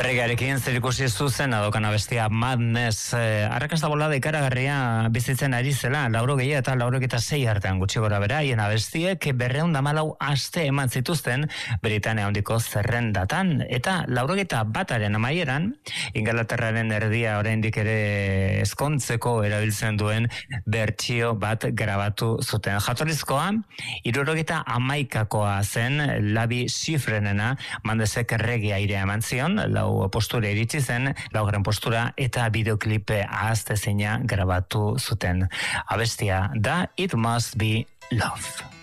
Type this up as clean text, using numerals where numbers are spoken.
Regarekin zerikusi zuzen adokan abestia Madness, arrakasta bolada ikaragarria bizitzen ari zela, 80 eta 86 artean gutxi gora bera, hien abestiek 214 aste eman zituzten Britania handiko zerrendatan, eta 81aren amaieran, Ingalaterraren erdia oraindik ere ezkontzeko erabiltzen duen bertsio bat grabatu zuten. Jatorrizkoa, 71koa zen Labi Schifrinena, Mandesek erregia airea eman zion, lau postura iritsi zen, laugarren postura eta bideoklipe ahaztezina grabatu zuten. Abestia da It Must Be Love.